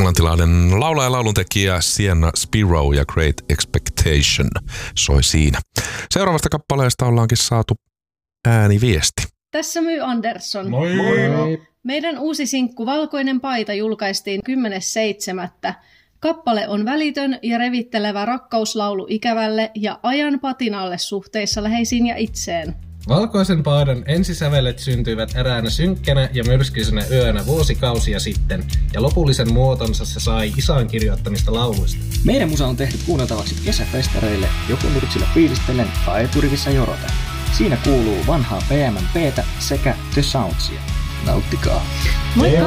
Englantilainen laulaja ja lauluntekijä Sienna Spiro ja Great Expectation soi siinä. Seuraavasta kappaleesta ollaankin saatu ääniviesti. Tässä myy Andersson. Moi! Moi. Meidän uusi sinkku Valkoinen paita julkaistiin 10.7. Kappale on välitön ja revittelevä rakkauslaulu ikävälle ja ajan patinalle suhteissa läheisiin ja itseen. Valkoisen paidan ensisävelet syntyivät eräänä synkkänä ja myrskyisenä yönä vuosikausia sitten, ja lopullisen muotonsa se sai isän kirjoittamista lauluista. Meidän musa on tehty kuunneltavaksi kesäfestareille, joko nyrksillä fiilistellen tai turvissa joroten. Siinä kuuluu vanhaa PMMPtä sekä The Soundsia. Nauttikaa! Moikka!